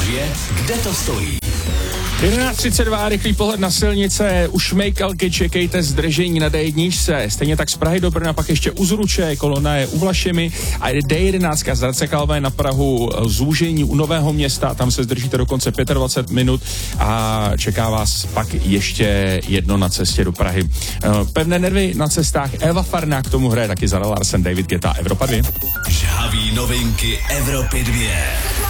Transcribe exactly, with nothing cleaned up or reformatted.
dvě, kde to stojí? jedenáct třicet dva, rychlý pohled na silnice, u Šmejkalky čekejte zdržení na dé jedna. Stejně tak z Prahy do Brna, pak ještě u Zruče, kolona je u Vlašimi a dé jedenáct z Hradce Králové na Prahu, zúžení u Nového Města, tam se zdržíte dokonce dvacet pět minut a čeká vás pak ještě jedno na cestě do Prahy. Pevné nervy na cestách, Eva Farná k tomu hraje taky Zara Larsen, David Guetta, Evropa dvě. Žhavý novinky Evropy dvě.